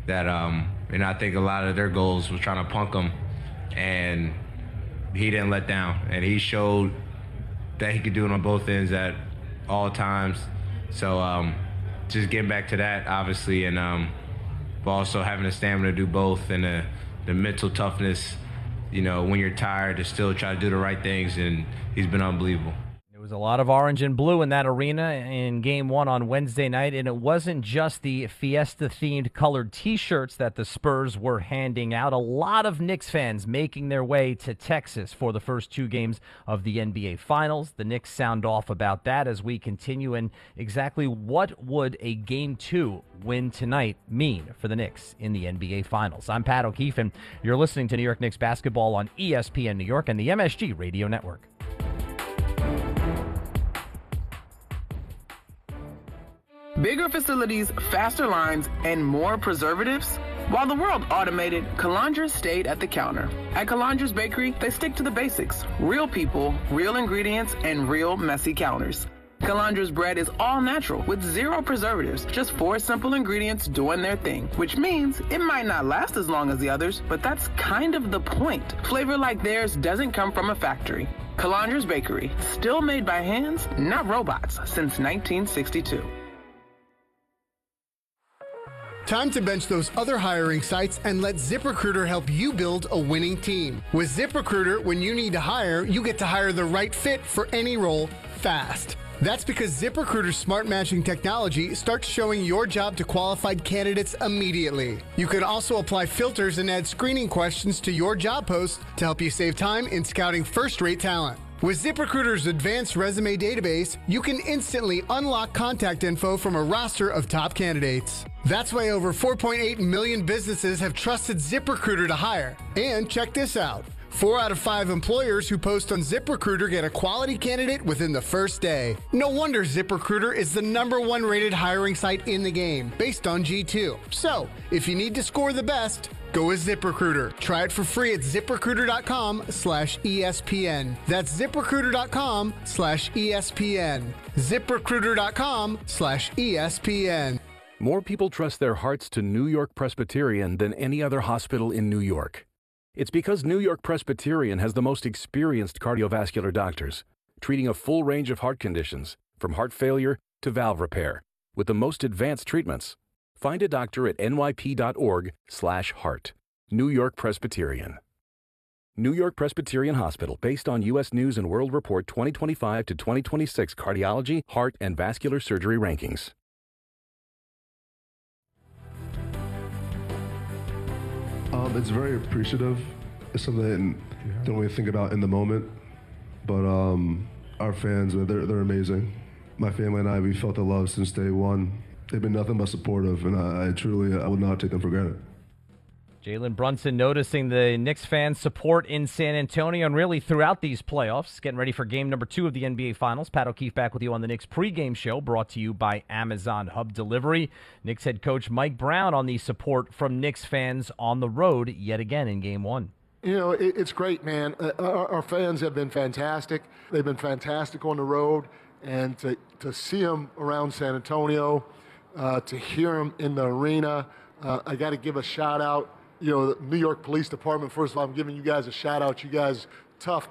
that I think a lot of their goals was trying to punk him, and he didn't let down, and he showed that he could do it on both ends at all times. So just getting back to that, obviously, and but also having the stamina to do both, and the mental toughness, when you're tired, to still try to do the right things, and he's been unbelievable. There was a lot of orange and blue in that arena in Game 1 on Wednesday night, and it wasn't just the Fiesta-themed colored T-shirts that the Spurs were handing out. A lot of Knicks fans making their way to Texas for the first 2 games of the NBA Finals. The Knicks sound off about that as we continue, and exactly what would a Game 2 win tonight mean for the Knicks in the NBA Finals? I'm Pat O'Keefe, and you're listening to New York Knicks basketball on ESPN New York and the MSG Radio Network. Bigger facilities, faster lines, and more preservatives? While the world automated, Calandra stayed at the counter. At Calandra's Bakery, they stick to the basics. Real people, real ingredients, and real messy counters. Calandra's bread is all natural with 0 preservatives, just 4 simple ingredients doing their thing, which means it might not last as long as the others, but that's kind of the point. Flavor like theirs doesn't come from a factory. Calandra's Bakery, still made by hands, not robots, since 1962. Time to bench those other hiring sites and let ZipRecruiter help you build a winning team. With ZipRecruiter, when you need to hire, you get to hire the right fit for any role fast. That's because ZipRecruiter's smart matching technology starts showing your job to qualified candidates immediately. You can also apply filters and add screening questions to your job post to help you save time in scouting first-rate talent. With ZipRecruiter's advanced resume database, you can instantly unlock contact info from a roster of top candidates. That's why over 4.8 million businesses have trusted ZipRecruiter to hire. And check this out. 4 out of 5 employers who post on ZipRecruiter get a quality candidate within the first day. No wonder ZipRecruiter is the #1 rated hiring site in the game, based on G2. So, if you need to score the best, go with ZipRecruiter. Try it for free at ZipRecruiter.com/ESPN. That's ZipRecruiter.com/ESPN. ZipRecruiter.com/ESPN. More people trust their hearts to New York Presbyterian than any other hospital in New York. It's because New York Presbyterian has the most experienced cardiovascular doctors, treating a full range of heart conditions, from heart failure to valve repair, with the most advanced treatments. Find a doctor at nyp.org/heart. New York Presbyterian. New York Presbyterian Hospital, based on U.S. News & World Report 2025 to 2026 cardiology, heart, and vascular surgery rankings. It's very appreciative. It's something I don't really think about in the moment. But our fans, they're amazing. My family and I, we felt the love since day one. They've been nothing but supportive, and I would not take them for granted. Jalen Brunson noticing the Knicks fans' support in San Antonio and really throughout these playoffs. Getting ready for game number 2 of the NBA Finals. Pat O'Keefe back with you on the Knicks pregame show, brought to you by Amazon Hub Delivery. Knicks head coach Mike Brown on the support from Knicks fans on the road yet again in game 1. You know, it's great, man. Our fans have been fantastic. They've been fantastic on the road. And to see them around San Antonio, to hear them in the arena, I got to give a shout out. You know, the New York Police Department, first of all, I'm giving you guys a shout out. You guys, tough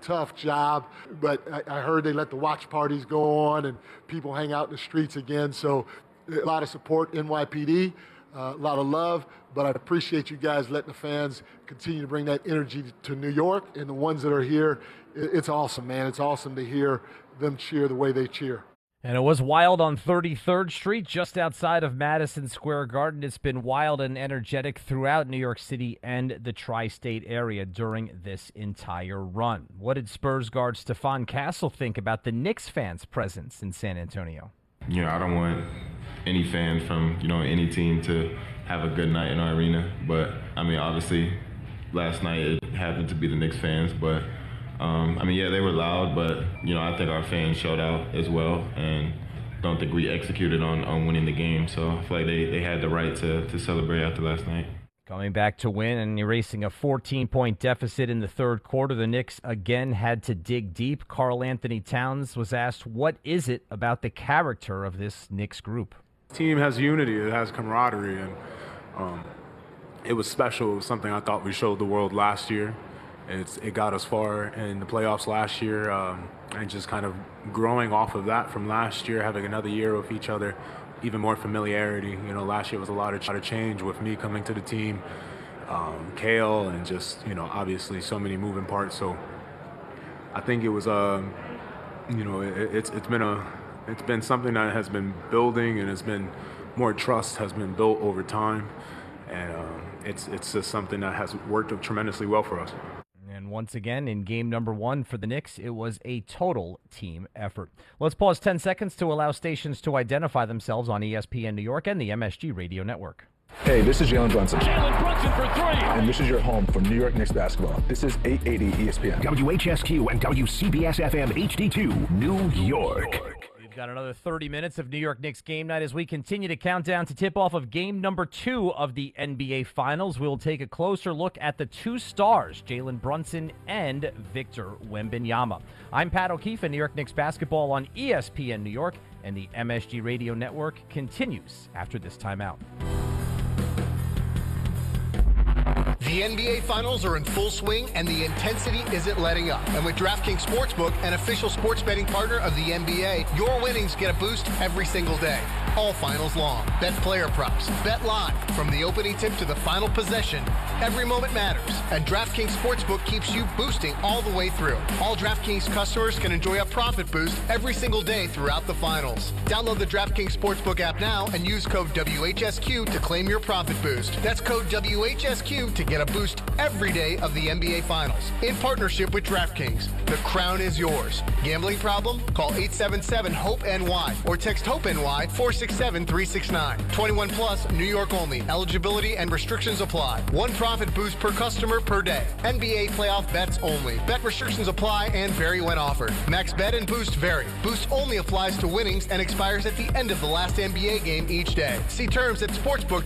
job. But I heard they let the watch parties go on and people hang out in the streets again. So a lot of support, NYPD, a lot of love. But I appreciate you guys letting the fans continue to bring that energy to New York. And the ones that are here, it's awesome, man. It's awesome to hear them cheer the way they cheer. And it was wild on 33rd Street, just outside of Madison Square Garden. It's been wild and energetic throughout New York City and the tri-state area during this entire run. What did Spurs guard Stephon Castle think about the Knicks fans' presence in San Antonio? You know, I don't want any fan from, any team to have a good night in our arena. But, I mean, obviously, last night it happened to be the Knicks fans, but they were loud, but, I think our fans showed out as well, and don't think we executed on winning the game. So I feel like they had the right to celebrate after last night. Coming back to win and erasing a 14-point deficit in the third quarter, the Knicks again had to dig deep. Karl Anthony Towns was asked, what is it about the character of this Knicks group? The team has unity, it has camaraderie, and it was special. It was something I thought we showed the world last year. It got us far in the playoffs last year, and just kind of growing off of that from last year, having another year with each other, even more familiarity. You know, last year was a lot of change with me coming to the team, Kale, and just, you know, obviously so many moving parts. So I think it was, you know, it's been something that has been building, and it's been more trust has been built over time, and it's just something that has worked tremendously well for us. And once again, in game number 1 for the Knicks, it was a total team effort. Let's pause 10 seconds to allow stations to identify themselves on ESPN New York and the MSG Radio Network. Hey, this is Jalen Brunson. Jalen Brunson for 3. And this is your home for New York Knicks basketball. This is 880 ESPN. WHSQ and WCBS-FM HD2, New York. We've got another 30 minutes of New York Knicks game night as we continue to count down to tip off of game number 2 of the NBA Finals. We'll take a closer look at the 2 stars, Jalen Brunson and Victor Wembanyama. I'm Pat O'Keefe, and New York Knicks basketball on ESPN New York and the MSG Radio Network continues after this timeout. The NBA Finals are in full swing, and the intensity isn't letting up. And with DraftKings Sportsbook, an official sports betting partner of the NBA, your winnings get a boost every single day, all finals long. Bet player props, bet live, from the opening tip to the final possession. Every moment matters, and DraftKings Sportsbook keeps you boosting all the way through. All DraftKings customers can enjoy a profit boost every single day throughout the finals. Download the DraftKings Sportsbook app now and use code WHSQ to claim your profit boost. That's code WHSQ to get a boost every day of the NBA Finals. In partnership with DraftKings, the crown is yours. Gambling problem? Call 877-HOPE-NY or text HOPE-NY 467-369. 21 plus, New York only. Eligibility and restrictions apply. One profit boost per customer per day. NBA playoff bets only. Bet restrictions apply and vary when offered. Max bet and boost vary. Boost only applies to winnings and expires at the end of the last NBA game each day. See terms at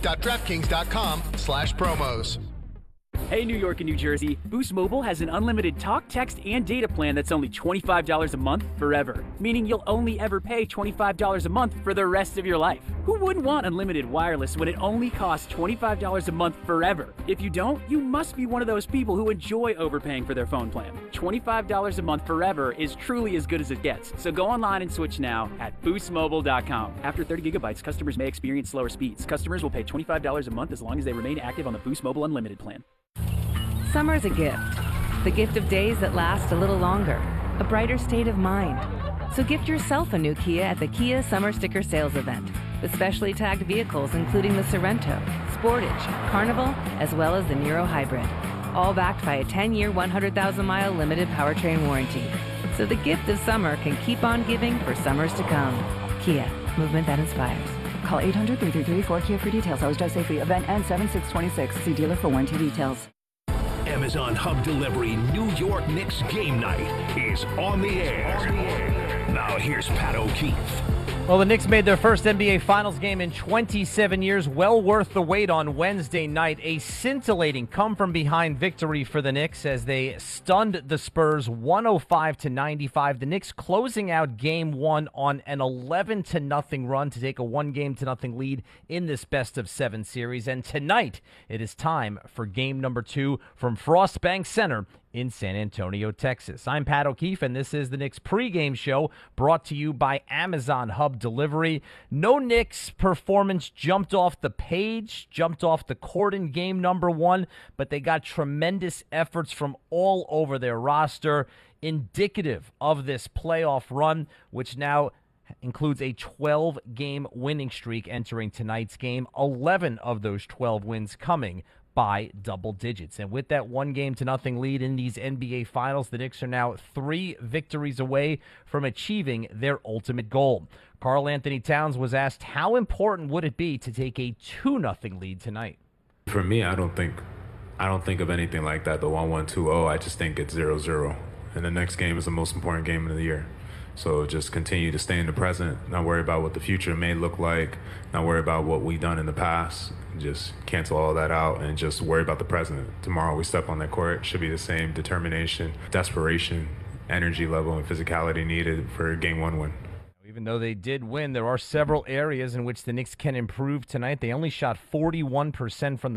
sportsbook.draftkings.com/promos. Hey, New York and New Jersey, Boost Mobile has an unlimited talk, text, and data plan that's only $25 a month forever, meaning you'll only ever pay $25 a month for the rest of your life. Who wouldn't want unlimited wireless when it only costs $25 a month forever? If you don't, you must be one of those people who enjoy overpaying for their phone plan. $25 a month forever is truly as good as it gets, so go online and switch now at boostmobile.com. After 30 gigabytes, customers may experience slower speeds. Customers will pay $25 a month as long as they remain active on the Boost Mobile Unlimited plan. Summer's a gift. The gift of days that last a little longer. A brighter state of mind. So gift yourself a new Kia at the Kia Summer Sticker Sales Event. With specially tagged vehicles including the Sorrento, Sportage, Carnival, as well as the Niro Hybrid. All backed by a 10-year, 100,000-mile limited powertrain warranty. So the gift of summer can keep on giving for summers to come. Kia, movement that inspires. Call 800-333-4KIA for details. Always drive safely. Event ends 7/6/26. See dealer for warranty details. Amazon Hub Delivery New York Knicks Game Night is on the air. Now here's Pat O'Keefe. Well, the Knicks made their first NBA Finals game in 27 years. Well worth the wait on Wednesday night. A scintillating come-from-behind victory for the Knicks as they stunned the Spurs 105-95. The Knicks closing out Game 1 on an 11-0 run to take a 1-0 lead in this best-of-7 series. And tonight, it is time for Game number 2 from Frost Bank Center in San Antonio, Texas. I'm Pat O'Keefe, and this is the Knicks pregame show brought to you by Amazon Hub Delivery. No Knicks performance jumped off the page, jumped off the court in game number 1, but they got tremendous efforts from all over their roster, indicative of this playoff run, which now includes a 12-game winning streak entering tonight's game, 11 of those 12 wins coming by double digits. And with that 1-0 lead in these NBA Finals, the Knicks are now 3 victories away from achieving their ultimate goal. Karl Anthony Towns was asked how important would it be to take a 2-0 lead tonight. For me, I don't think of anything like that, the 1-1-2-0. I just think it's 0-0. And the next game is the most important game of the year. So just continue to stay in the present, not worry about what the future may look like, not worry about what we've done in the past. Just cancel all that out and just worry about the present. Tomorrow we step on that court, should be the same determination, desperation, energy level, and physicality needed for a Game 1 win. Even though they did win, there are several areas in which the Knicks can improve tonight. They only shot 41% from the